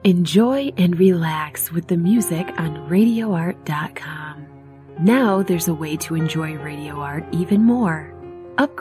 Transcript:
Enjoy and relax with the music on radioart.com. Now there's a way to enjoy Radio Art even more.